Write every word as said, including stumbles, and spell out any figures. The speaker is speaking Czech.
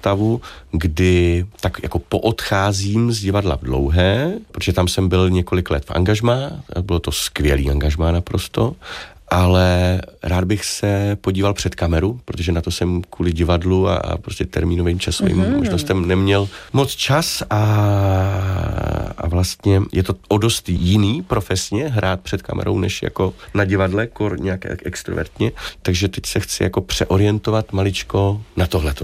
stavu, kdy tak jako poodcházím z divadla v Dlouhé, protože tam jsem byl několik let v angažmá, bylo to skvělý angažmá naprosto, ale rád bych se podíval před kameru, protože na to jsem kvůli divadlu a, a prostě termínovým časovým mm-hmm. možnostem neměl moc čas a, a vlastně je to o dost jiný profesně hrát před kamerou, než jako na divadle, kor nějak extrovertně, takže teď se chci jako přeorientovat maličko na tohleto.